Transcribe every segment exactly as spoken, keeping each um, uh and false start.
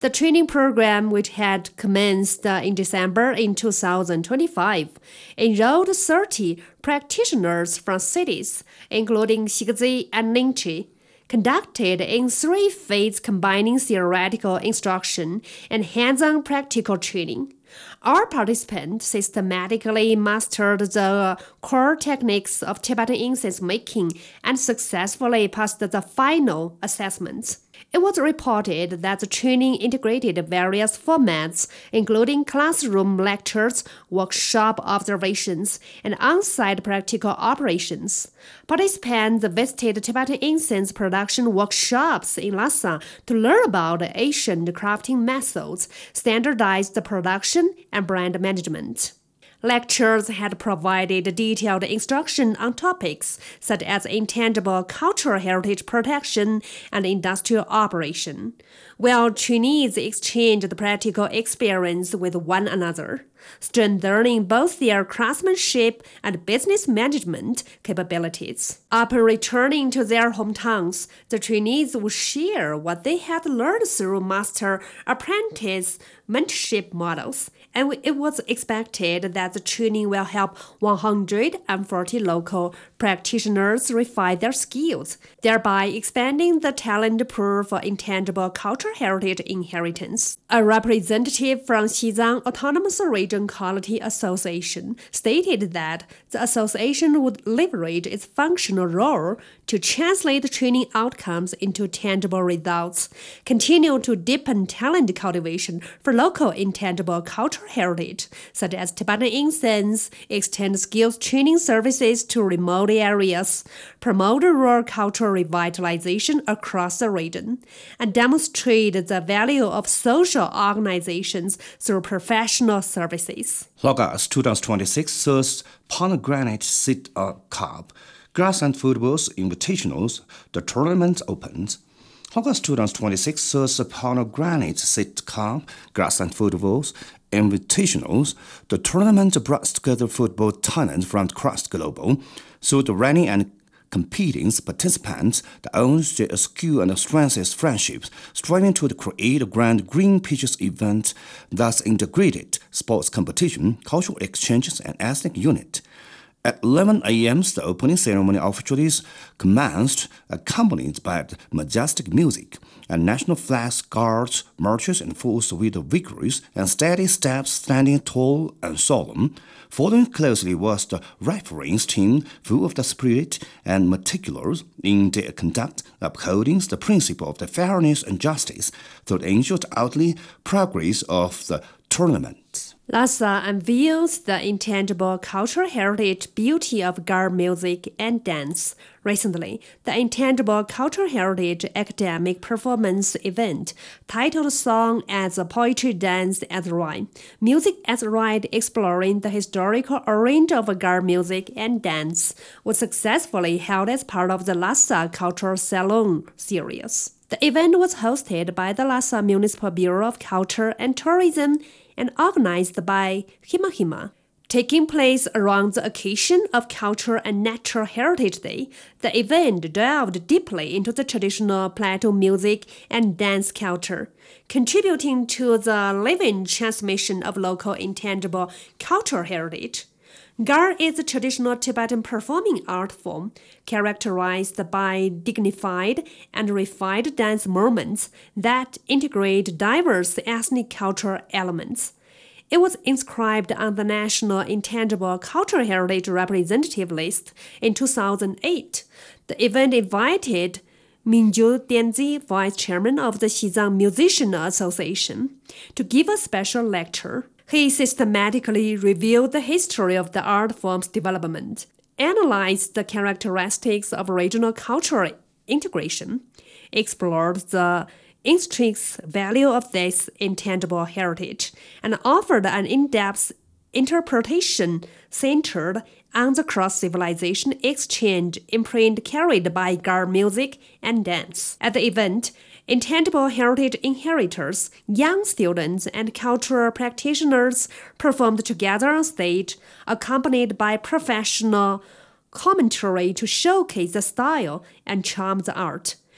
The training program, which had commenced in December in two thousand twenty-five, enrolled thirty practitioners from cities, including Xigzi and Ningqi, conducted in three phases combining theoretical instruction and hands-on practical training. Our participants systematically mastered the core techniques of Tibetan incense making and successfully passed the final assessments. It was reported that the training integrated various formats, including classroom lectures, workshop observations, and on-site practical operations. Participants visited Tibetan incense production workshops in Lhasa to learn about ancient crafting methods, standardized production, and brand management. Lectures had provided detailed instruction on topics such as intangible cultural heritage protection and industrial operation, while trainees exchanged practical experience with one another, strengthening both their craftsmanship and business management capabilities. Upon returning to their hometowns, the trainees would share what they had learned through master-apprentice mentorship models, and it was expected that the training will help one hundred forty local practitioners refine their skills, thereby expanding the talent pool for intangible cultural heritage inheritance. A representative from Xizang Autonomous Region Quality Association stated that the association would leverage its functional role to translate training outcomes into tangible results, continue to deepen talent cultivation for local intangible cultural heritage, such as Tibetan incense, extend skills training services to remote areas, promote rural cultural revitalization across the region, and demonstrate the value of social organizations through professional services. August twenty twenty-six third Pomegranate Seed Cup, Grass and Footballs Invitationals, the tournament opens. August twenty twenty-six third Pomegranate Seed Cup, Grass and Footballs Invitationals, the tournament brought together football talent from across the globe. Through the running and competing participants, the owners their skill and strengthens friendships, striving to create a grand green pitches event, thus integrated sports competition, cultural exchanges, and ethnic unit. At eleven a.m., the opening ceremony officially commenced, accompanied by majestic music, and national flags, guards, marches, and fools with vigorous and steady steps, standing tall and solemn. Following closely was the referee's team, full of the spirit and meticulous in their conduct, upholding the principle of the fairness and justice, that ensured outly progress of the tournament. Lhasa unveils the intangible cultural heritage beauty of Gar music and dance. Recently, the Intangible Cultural Heritage Academic Performance event, titled Song as a Poetry, Dance as a Rhyme, Music as a Rite exploring the historical origin of Gar music and dance, was successfully held as part of the Lhasa Cultural Salon series. The event was hosted by the Lhasa Municipal Bureau of Culture and Tourism and organized by Hima Hima. Taking place around the occasion of Cultural and Natural Heritage Day, the event delved deeply into the traditional Plateau music and dance culture, contributing to the living transmission of local intangible cultural heritage. Gar is a traditional Tibetan performing art form characterized by dignified and refined dance movements that integrate diverse ethnic cultural elements. It was inscribed on the National Intangible Cultural Heritage Representative List in two thousand eight. The event invited Minju Dianzi, Vice Chairman of the Xizang Musician Association, to give a special lecture. He systematically reviewed the history of the art form's development, analyzed the characteristics of regional cultural integration, explored the intrinsic value of this intangible heritage, and offered an in-depth interpretation centered on the cross-civilization exchange imprint carried by Gar music and dance. At the event, intangible heritage inheritors, young students, and cultural practitioners performed together on stage, accompanied by professional commentary to showcase the style and charm of the art.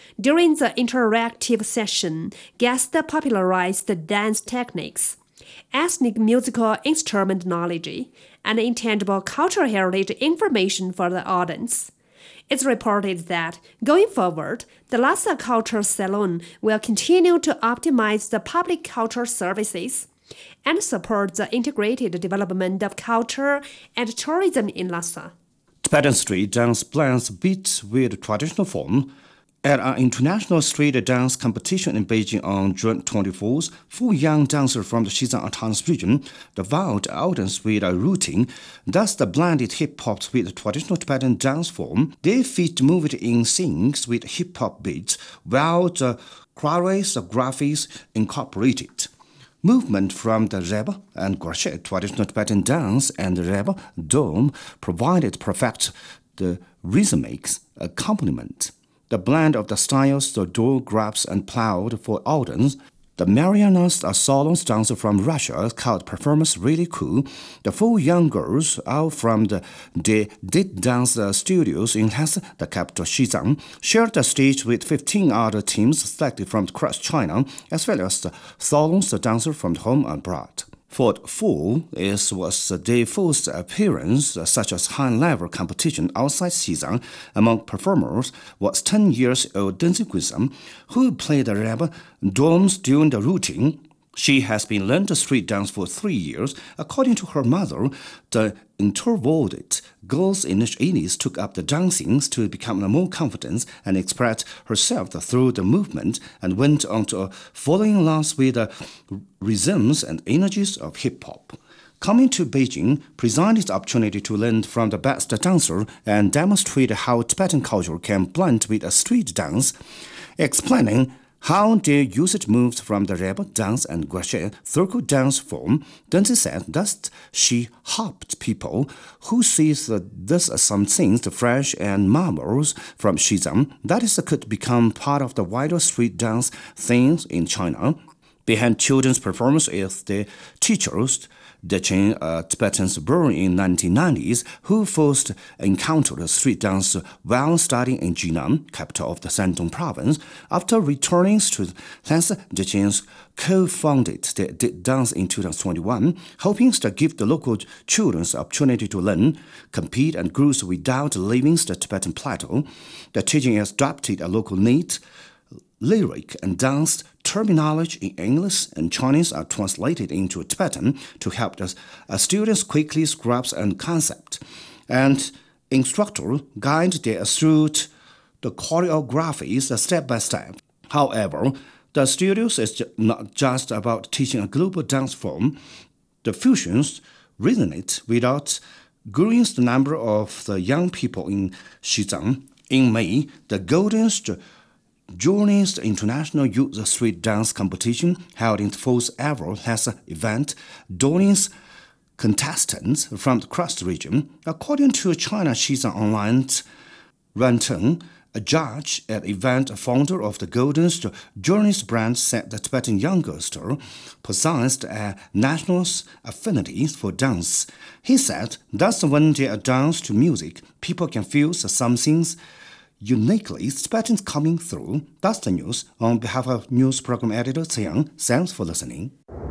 During the interactive session, guests popularized the dance techniques, ethnic musical instrument knowledge, and intangible cultural heritage information for the audience. It's reported that, going forward, the Lhasa Culture Salon will continue to optimize the public culture services and support the integrated development of culture and tourism in Lhasa. Tibetan street dance blends beat with traditional form. At an international street dance competition in Beijing on June twenty-fourth, four young dancers from the Xizang Autonomous Region wowed the audience with a routine. Thus, the blended hip-hop with the traditional Tibetan dance form. They feat moved in syncs with hip-hop beats, while the choreographies incorporated movement from the Reba and Guache traditional Tibetan dance and the Reba dome provided perfect the rhythmic accompaniment. The blend of the styles, the door grabs and plowed for audience. The Marianas, a solo dancer from Russia, called performance really cool. The four young girls are from the De Did Dance Studios in Lhasa, the capital Xizang, shared the stage with fifteen other teams selected from across China, as well as the solo dancer from home and abroad. For four, it was their first appearance, such as high-level competition outside Xizang. Among performers was ten-years-old Deng Guizam, who played the Reba drums during the routine. She has been learning street dance for three years. According to her mother, the introverted girls in Enis took up the dancing to become more confident and express herself through the movement and went on to falling in love with the rhythms and energies of hip-hop. Coming to Beijing presented the opportunity to learn from the best dancer and demonstrate how Tibetan culture can blend with a street dance, explaining how their usage moved from the Reba dance and Guache circle dance form. Deng said that she helped people who sees this as some things fresh and marvels from Xizang that is could become part of the wider street dance things in China. Behind children's performance is the teachers, Dechen, uh, Tibetans born in nineteen nineties, who first encountered street dance while studying in Jinan, capital of the Shandong province. After returning to Lhasa, Dechen co-founded the Did Dance in two thousand twenty-one, hoping to give the local children the opportunity to learn, compete, and grow without leaving the Tibetan plateau. The teaching has adopted a local need. Lyric and dance terminology in English and Chinese are translated into Tibetan to help the uh, students quickly grasp a concept. And instructor guide them through the choreographies step by step. However, the studios is not just about teaching a global dance form. The fusions resonate without growing the number of the young people in Xizang. In May, the Golden Journeys International Youth Street Dance Competition held in the fourth ever Lhasa event. Journeys contestants from across the region. According to China Xizang Online, Ran Teng, a judge at the event, founder of the Golden Journeys brand, said that Tibetan youngster possessed a national affinity for dance. He said that's when they dance to music, people can feel something uniquely Tibetans coming through. That's the news. On behalf of news program editor Xiang, thanks for listening.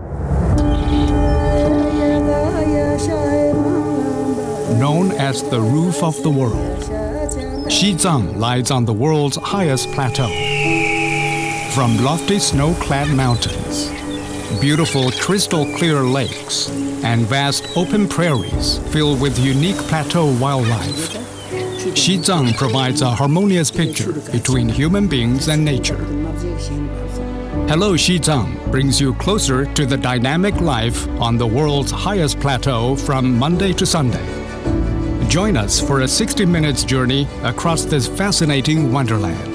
Known as the roof of the world, Xizang lies on the world's highest plateau. From lofty snow-clad mountains, beautiful crystal-clear lakes, and vast open prairies filled with unique plateau wildlife, Xizang provides a harmonious picture between human beings and nature. Hello Xizang brings you closer to the dynamic life on the world's highest plateau from Monday to Sunday. Join us for a sixty minutes journey across this fascinating wonderland.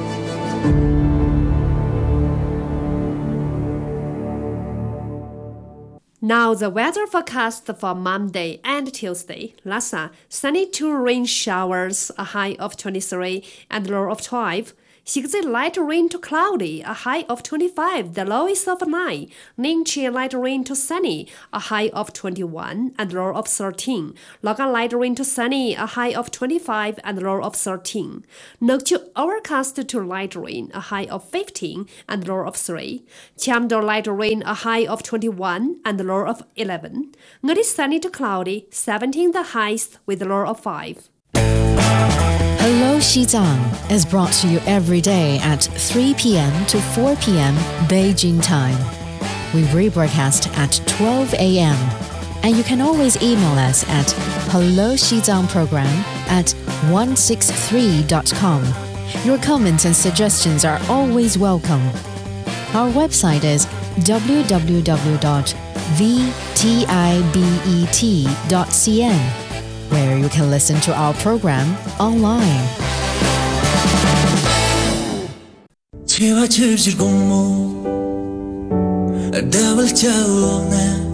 Now the weather forecast for Monday and Tuesday. Lhasa, sunny to rain showers, a high of twenty-three and low of twelve. Xigzi light rain to cloudy, a high of twenty-five, the lowest of nine. Ningqi light rain to sunny, a high of twenty-one and low of thirteen. Logan light rain to sunny, a high of twenty-five and low of thirteen. Nokchu overcast to light rain, a high of fifteen and low of three. Chamdo light rain, a high of twenty-one and low of eleven. Ngari sunny to cloudy, seventeen the highest with a low of five. Hello Xizang is brought to you every day at three p.m. to four p.m. Beijing time. We rebroadcast at twelve a.m. and you can always email us at hello xizang program at one sixty-three dot com. Your comments and suggestions are always welcome. Our website is w w w dot v tibet dot c n, where you can listen to our program online. Chiva chirchir como devil chau na